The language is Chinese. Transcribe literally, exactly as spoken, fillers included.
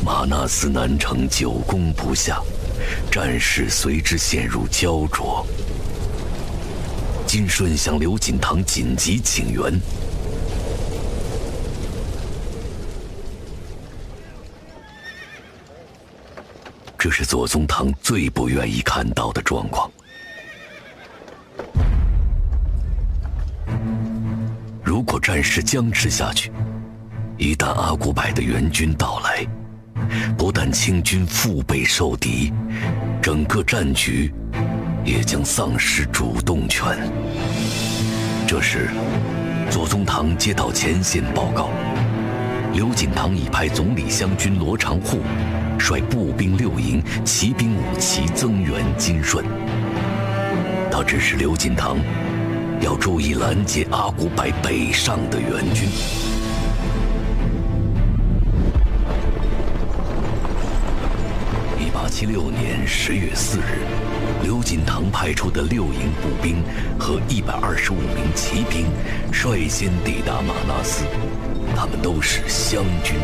马纳斯南城久攻不下，战事随之陷入焦灼。金顺向刘锦堂紧急请援。这是左宗棠最不愿意看到的状况。如果战事僵持下去，一旦阿古柏的援军到来，不但清军腹背受敌，整个战局也将丧失主动权。这时，左宗棠接到前线报告，刘锦堂已派总理湘军罗长护率步兵六营、骑兵五骑增援金顺。他指示刘锦堂要注意拦截阿古柏北上的援军。一八七六年十月四日，刘锦堂派出的六营步兵和一百二十五名骑兵率先抵达马纳斯，他们都是湘军